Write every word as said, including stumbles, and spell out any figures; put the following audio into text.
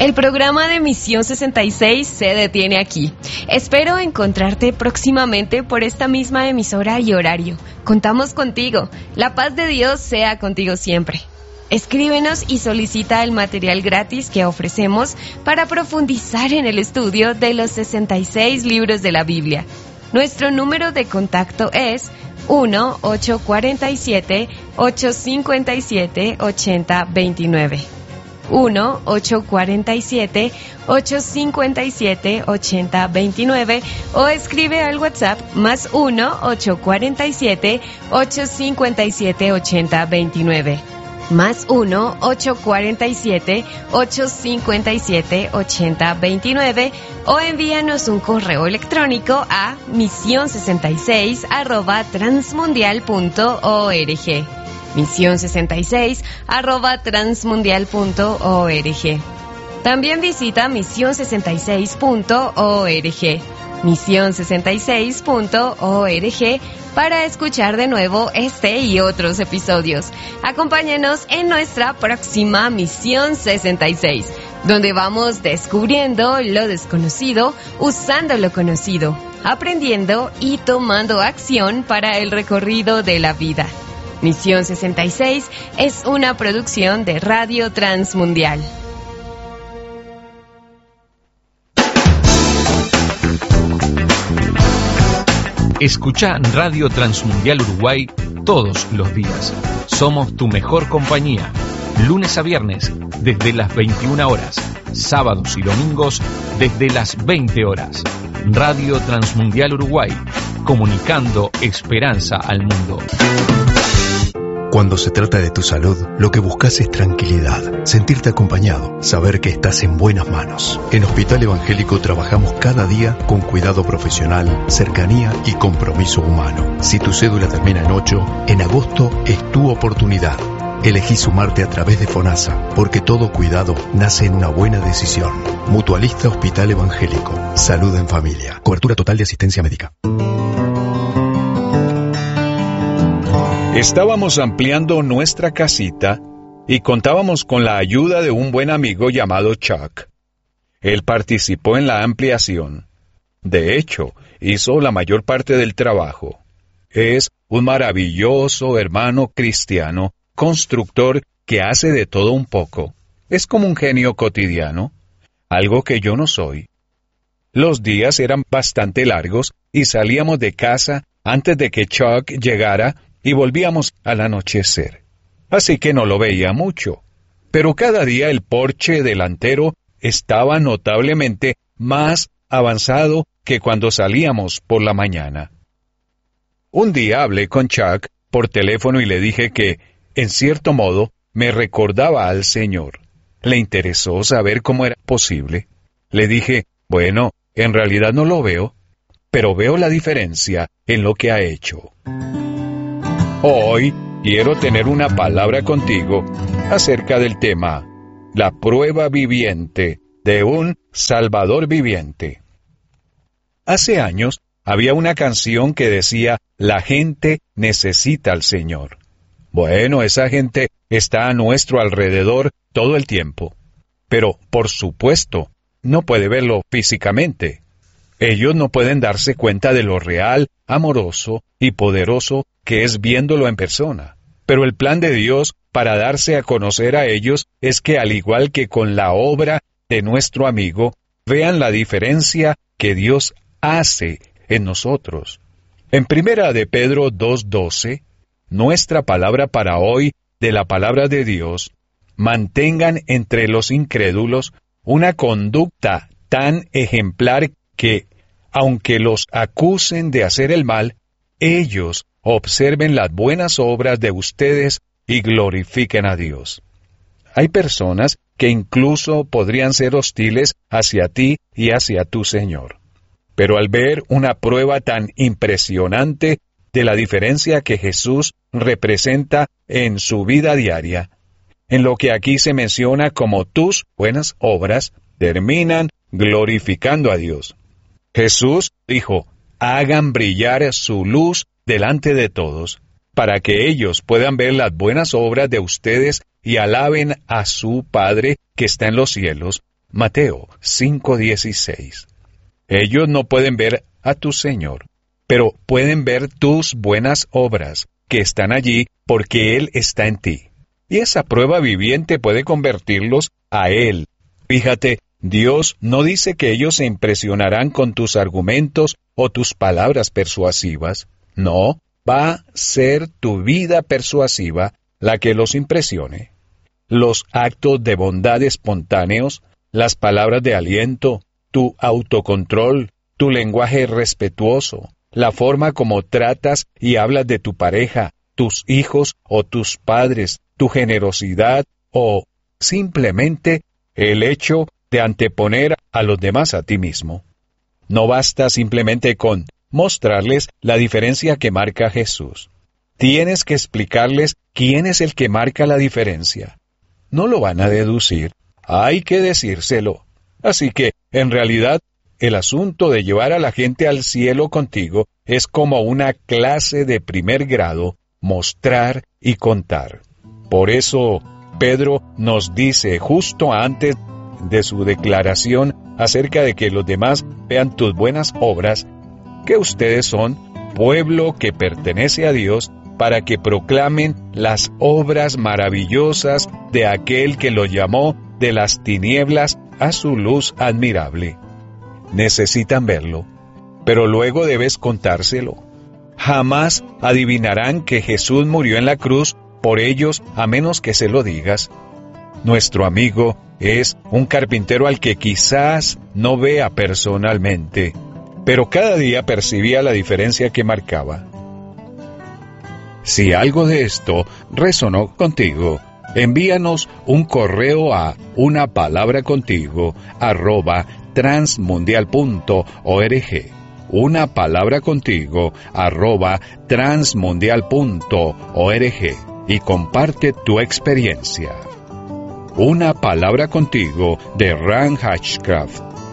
El programa de Misión sesenta y seis se detiene aquí. Espero encontrarte próximamente por esta misma emisora y horario. Contamos contigo. La paz de Dios sea contigo siempre. Escríbenos y solicita el material gratis que ofrecemos para profundizar en el estudio de los sesenta y seis libros de la Biblia. Nuestro número de contacto es uno ocho cuatro siete, ocho cinco siete, ocho cero dos nueve. uno ocho cuatro siete, ocho cinco siete, ocho cero dos nueve o escribe al WhatsApp más uno ocho cuatro siete, ocho cinco siete, ocho cero dos nueve. Más uno ocho cuatro siete, ocho cinco siete, ocho cero dos nueve o envíanos un correo electrónico a misión sesenta y seis arroba transmundial punto org. misión sesenta y seis arroba transmundial punto org. También visita misión sesenta y seis punto org. misión sesenta y seis punto org para escuchar de nuevo este y otros episodios. Acompáñanos en nuestra próxima Misión sesenta y seis, donde vamos descubriendo lo desconocido, usando lo conocido, aprendiendo y tomando acción para el recorrido de la vida. Misión sesenta y seis es una producción de Radio Transmundial. Escucha Radio Transmundial Uruguay todos los días. Somos tu mejor compañía. Lunes a viernes desde las veintiuna horas. Sábados y domingos desde las veinte horas. Radio Transmundial Uruguay. Comunicando esperanza al mundo. Cuando se trata de tu salud, lo que buscas es tranquilidad, sentirte acompañado, saber que estás en buenas manos. En Hospital Evangélico trabajamos cada día con cuidado profesional, cercanía y compromiso humano. Si tu cédula termina en ocho, en agosto es tu oportunidad. Elegí sumarte a través de FONASA, porque todo cuidado nace en una buena decisión. Mutualista Hospital Evangélico. Salud en familia. Cobertura total de asistencia médica. Estábamos ampliando nuestra casita y contábamos con la ayuda de un buen amigo llamado Chuck. Él participó en la ampliación. De hecho, hizo la mayor parte del trabajo. Es un maravilloso hermano cristiano, constructor que hace de todo un poco. Es como un genio cotidiano, algo que yo no soy. Los días eran bastante largos y salíamos de casa antes de que Chuck llegara y volvíamos al anochecer. Así que no lo veía mucho. Pero cada día el porche delantero estaba notablemente más avanzado que cuando salíamos por la mañana. Un día hablé con Chuck por teléfono y le dije que, en cierto modo, me recordaba al Señor. Le interesó saber cómo era posible. Le dije, bueno, en realidad no lo veo, pero veo la diferencia en lo que ha hecho. Hoy quiero tener una palabra contigo acerca del tema, la prueba viviente de un Salvador viviente. Hace años había una canción que decía, la gente necesita al Señor. Bueno, esa gente está a nuestro alrededor todo el tiempo, pero, por supuesto, no puede verlo físicamente. Ellos no pueden darse cuenta de lo real, amoroso y poderoso que es viéndolo en persona. Pero el plan de Dios para darse a conocer a ellos es que, al igual que con la obra de nuestro amigo, vean la diferencia que Dios hace en nosotros. En Primera de Pedro dos doce, nuestra palabra para hoy de la palabra de Dios, mantengan entre los incrédulos una conducta tan ejemplar que, aunque los acusen de hacer el mal, ellos observen las buenas obras de ustedes y glorifiquen a Dios. Hay personas que incluso podrían ser hostiles hacia ti y hacia tu Señor. Pero al ver una prueba tan impresionante de la diferencia que Jesús representa en su vida diaria, en lo que aquí se menciona como tus buenas obras, terminan glorificando a Dios. Jesús dijo, hagan brillar su luz delante de todos, para que ellos puedan ver las buenas obras de ustedes y alaben a su Padre que está en los cielos. Mateo cinco dieciséis. Ellos no pueden ver a tu Señor, pero pueden ver tus buenas obras, que están allí porque Él está en ti. Y esa prueba viviente puede convertirlos a Él. Fíjate, Dios no dice que ellos se impresionarán con tus argumentos o tus palabras persuasivas. No, va a ser tu vida persuasiva la que los impresione. Los actos de bondad espontáneos, las palabras de aliento, tu autocontrol, tu lenguaje respetuoso, la forma como tratas y hablas de tu pareja, tus hijos o tus padres, tu generosidad o simplemente el hecho de anteponer a los demás a ti mismo. No basta simplemente con mostrarles la diferencia que marca Jesús. Tienes que explicarles quién es el que marca la diferencia. No lo van a deducir, hay que decírselo. Así que, en realidad, el asunto de llevar a la gente al cielo contigo es como una clase de primer grado, mostrar y contar. Por eso, Pedro nos dice justo antes de su declaración acerca de que los demás vean tus buenas obras, que ustedes son pueblo que pertenece a Dios para que proclamen las obras maravillosas de aquel que lo llamó de las tinieblas a su luz admirable. Necesitan verlo, pero luego debes contárselo. Jamás adivinarán que Jesús murió en la cruz por ellos a menos que se lo digas. Nuestro amigo es un carpintero al que quizás no vea personalmente, pero cada día percibía la diferencia que marcaba. Si algo de esto resonó contigo, envíanos un correo a una palabra contigo arroba transmundial punto org. Una palabra contigo arroba transmundial punto org y comparte tu experiencia. Una palabra contigo de Ran Hatchcraft.